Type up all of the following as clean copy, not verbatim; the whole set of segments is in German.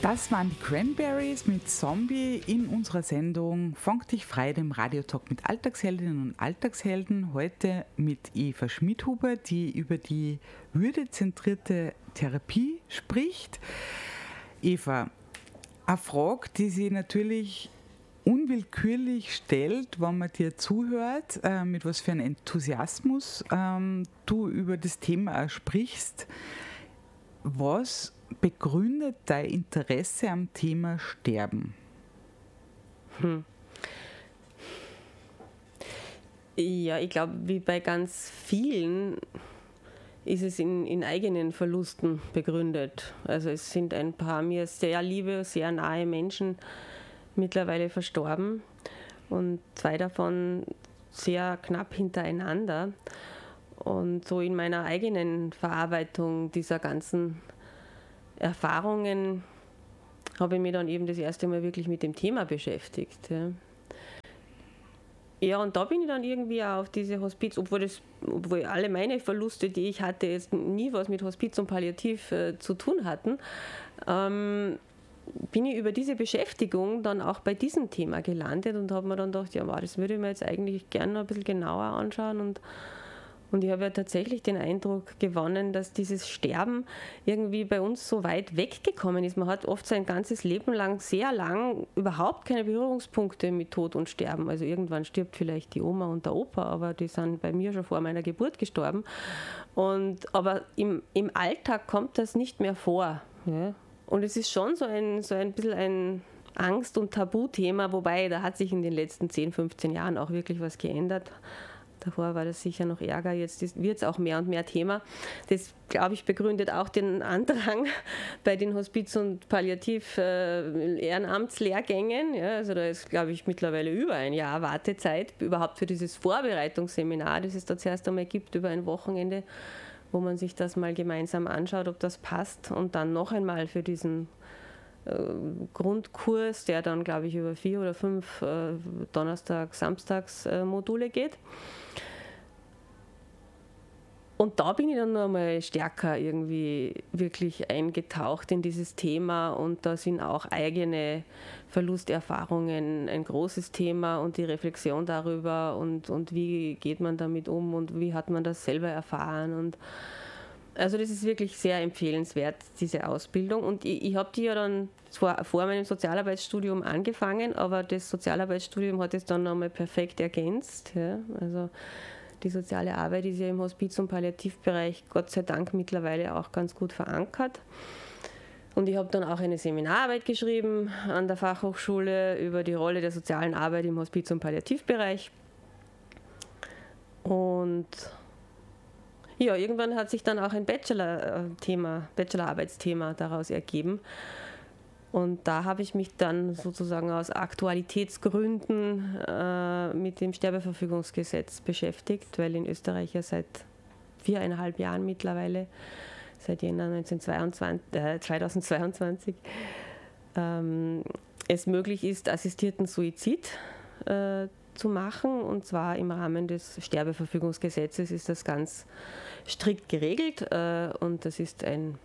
Das waren die Cranberries mit Zombie in unserer Sendung Fang dich frei, dem Radiotalk mit Alltagsheldinnen und Alltagshelden. Heute mit Eva Schmidhuber, die über die würdezentrierte Therapie spricht. Eva, eine Frage, die sich natürlich unwillkürlich stellt, wenn man dir zuhört, mit was für einem Enthusiasmus du über das Thema sprichst. Was begründet dein Interesse am Thema Sterben? Ja, ich glaube, wie bei ganz vielen ist es in eigenen Verlusten begründet. Also es sind ein paar mir sehr liebe, sehr nahe Menschen mittlerweile verstorben und 2 davon sehr knapp hintereinander. Und so in meiner eigenen Verarbeitung dieser ganzen Erfahrungen habe ich mich dann eben das erste Mal wirklich mit dem Thema beschäftigt. Ja, und da bin ich dann irgendwie auch auf diese Hospiz, obwohl alle meine Verluste, die ich hatte, jetzt nie was mit Hospiz und Palliativ zu tun hatten, bin ich über diese Beschäftigung dann auch bei diesem Thema gelandet und habe mir dann gedacht, ja, das würde ich mir jetzt eigentlich gerne noch ein bisschen genauer anschauen und ich habe ja tatsächlich den Eindruck gewonnen, dass dieses Sterben irgendwie bei uns so weit weggekommen ist. Man hat oft sein ganzes Leben lang, sehr lang, überhaupt keine Berührungspunkte mit Tod und Sterben. Also irgendwann stirbt vielleicht die Oma und der Opa, aber die sind bei mir schon vor meiner Geburt gestorben. Aber im Alltag kommt das nicht mehr vor. Ja? Und es ist schon so ein bisschen ein Angst- und Tabuthema, wobei da hat sich in den letzten 10, 15 Jahren auch wirklich was geändert. Davor war das sicher noch ärger, jetzt wird es auch mehr und mehr Thema. Das, glaube ich, begründet auch den Andrang bei den Hospiz- und Palliativ-Ehrenamtslehrgängen. Ja, also da ist, glaube ich, mittlerweile über ein Jahr Wartezeit, überhaupt für dieses Vorbereitungsseminar, das es da zuerst einmal gibt, über ein Wochenende, wo man sich das mal gemeinsam anschaut, ob das passt. Und dann noch einmal für diesen Grundkurs, der dann, glaube ich, über 4 oder 5 Donnerstag-Samstags-Module geht. Und da bin ich dann noch einmal stärker irgendwie wirklich eingetaucht in dieses Thema und da sind auch eigene Verlusterfahrungen ein großes Thema und die Reflexion darüber und wie geht man damit um und wie hat man das selber erfahren und also das ist wirklich sehr empfehlenswert, diese Ausbildung. Und ich habe die ja dann vor meinem Sozialarbeitsstudium angefangen, aber das Sozialarbeitsstudium hat es dann nochmal perfekt ergänzt. Ja. Also die soziale Arbeit ist ja im Hospiz- und Palliativbereich Gott sei Dank mittlerweile auch ganz gut verankert. Und ich habe dann auch eine Seminararbeit geschrieben an der Fachhochschule über die Rolle der sozialen Arbeit im Hospiz- und Palliativbereich. Und ja, irgendwann hat sich dann auch ein Bachelorarbeitsthema daraus ergeben. Und da habe ich mich dann sozusagen aus Aktualitätsgründen mit dem Sterbeverfügungsgesetz beschäftigt, weil in Österreich ja seit 4,5 Jahren mittlerweile, seit Jänner 2022, es möglich ist, assistierten Suizid zu machen, und zwar im Rahmen des Sterbeverfügungsgesetzes ist das ganz strikt geregelt und das ist ein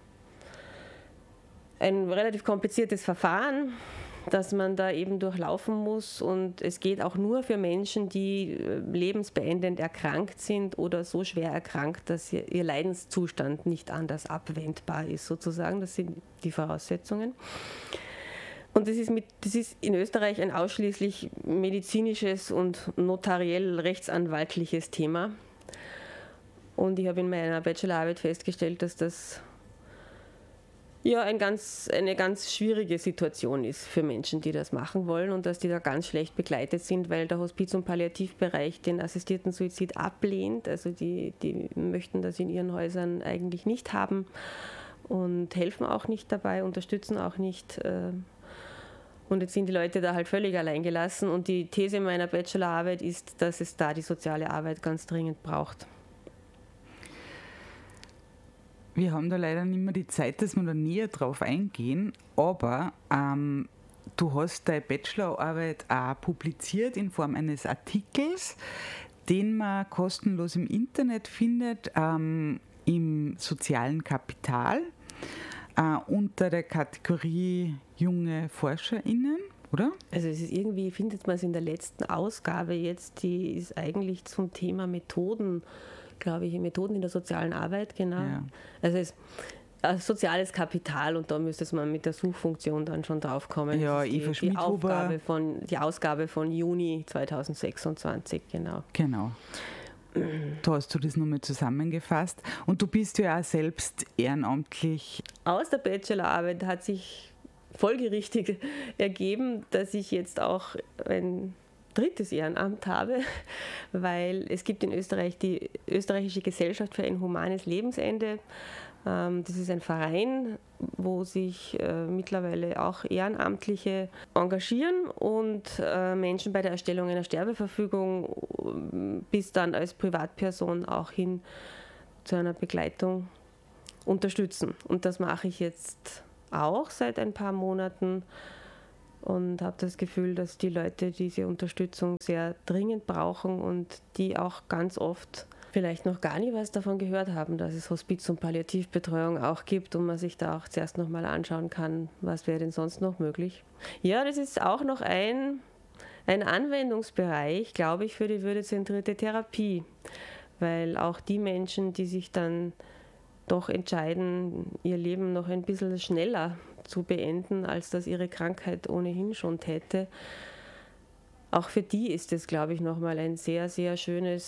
relativ kompliziertes Verfahren, das man da eben durchlaufen muss, und es geht auch nur für Menschen, die lebensbeendend erkrankt sind oder so schwer erkrankt, dass ihr Leidenszustand nicht anders abwendbar ist sozusagen. Das sind die Voraussetzungen. Und das ist in Österreich ein ausschließlich medizinisches und notariell rechtsanwaltliches Thema. Und ich habe in meiner Bachelorarbeit festgestellt, dass das ja eine ganz schwierige Situation ist für Menschen, die das machen wollen, und dass die da ganz schlecht begleitet sind, weil der Hospiz- und Palliativbereich den assistierten Suizid ablehnt. Also die möchten das in ihren Häusern eigentlich nicht haben und helfen auch nicht dabei, unterstützen auch nicht. Und jetzt sind die Leute da halt völlig allein gelassen. Und die These meiner Bachelorarbeit ist, dass es da die soziale Arbeit ganz dringend braucht. Wir haben da leider nicht mehr die Zeit, dass wir da näher drauf eingehen, aber du hast deine Bachelorarbeit auch publiziert in Form eines Artikels, den man kostenlos im Internet findet, im sozialen Kapital. unter der Kategorie junge ForscherInnen, oder? Also es ist irgendwie, findet man es in der letzten Ausgabe jetzt, die ist eigentlich zum Thema Methoden, glaube ich, Methoden in der sozialen Arbeit, genau. Ja. Also es soziales Kapital, und da müsste man mit der Suchfunktion dann schon drauf kommen. Ja, Eva Schmidhuber. Die Ausgabe von Juni 2026, genau. Genau. Da hast du das nochmal zusammengefasst. Und du bist ja auch selbst ehrenamtlich. Aus der Bachelorarbeit hat sich folgerichtig ergeben, dass ich jetzt auch ein drittes Ehrenamt habe, weil es gibt in Österreich die Österreichische Gesellschaft für ein humanes Lebensende. Das ist ein Verein, wo sich mittlerweile auch Ehrenamtliche engagieren und Menschen bei der Erstellung einer Sterbeverfügung bis dann als Privatperson auch hin zu einer Begleitung unterstützen. Und das mache ich jetzt auch seit ein paar Monaten und habe das Gefühl, dass die Leute diese Unterstützung sehr dringend brauchen und die auch ganz oft vielleicht noch gar nie was davon gehört haben, dass es Hospiz- und Palliativbetreuung auch gibt und man sich da auch zuerst nochmal anschauen kann, was wäre denn sonst noch möglich. Ja, das ist auch noch ein Anwendungsbereich, glaube ich, für die würdezentrierte Therapie, weil auch die Menschen, die sich dann doch entscheiden, ihr Leben noch ein bisschen schneller zu beenden, als das ihre Krankheit ohnehin schon täte, auch für die ist es, glaube ich, nochmal ein sehr, sehr schöner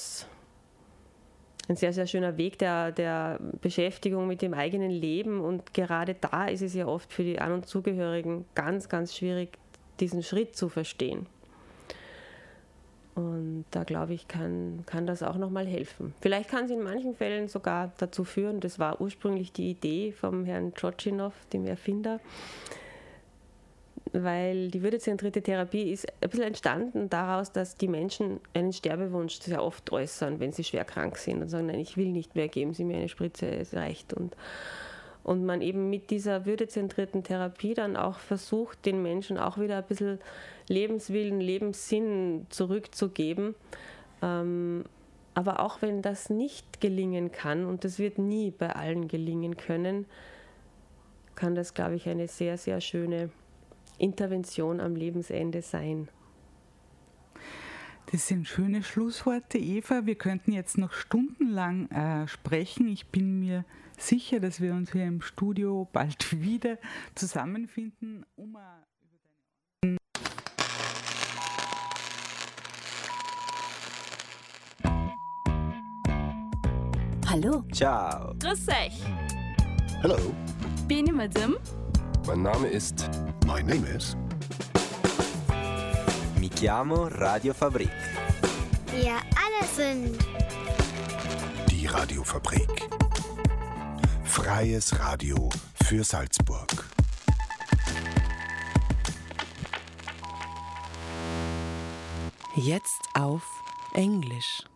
Weg der Beschäftigung mit dem eigenen Leben, und gerade da ist es ja oft für die An- und Zugehörigen ganz, ganz schwierig, diesen Schritt zu verstehen. Und da, glaube ich, kann das auch nochmal helfen. Vielleicht kann es in manchen Fällen sogar dazu führen, das war ursprünglich die Idee vom Herrn Tschotschinow, dem Erfinder, weil die würdezentrierte Therapie ist ein bisschen entstanden daraus, dass die Menschen einen Sterbewunsch sehr oft äußern, wenn sie schwer krank sind und sagen, nein, ich will nicht mehr, geben Sie mir eine Spritze, es reicht. Und man eben mit dieser würdezentrierten Therapie dann auch versucht, den Menschen auch wieder ein bisschen Lebenswillen, Lebenssinn zurückzugeben. Aber auch wenn das nicht gelingen kann, und das wird nie bei allen gelingen können, kann das, glaube ich, eine sehr, sehr schöne Intervention am Lebensende sein. Das sind schöne Schlussworte, Eva. Wir könnten jetzt noch stundenlang sprechen. Ich bin mir sicher, dass wir uns hier im Studio bald wieder zusammenfinden, um über Hallo. Ciao. Grüß euch. Hello. Bin ich Madame? Mein Name ist. My name is. Mi chiamo Radiofabrik. Wir alle sind Die Radiofabrik. Freies Radio für Salzburg. Jetzt auf Englisch.